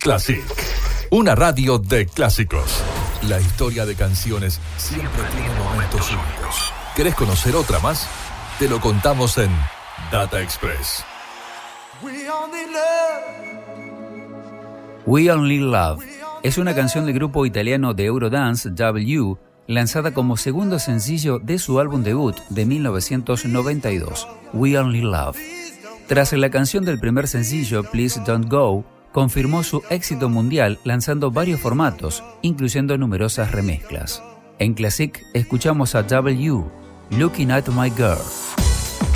Classic, una radio de clásicos. La historia de canciones siempre tiene momentos únicos. ¿Querés conocer otra más? Te lo contamos en Data Express. We Only Love es una canción del grupo italiano de Eurodance W, lanzada como segundo sencillo de su álbum debut de 1992, We Only Love. Tras la canción del primer sencillo, Please Don't Go, confirmó su éxito mundial lanzando varios formatos, incluyendo numerosas remezclas. En Classic escuchamos a W, Looking at My Girl.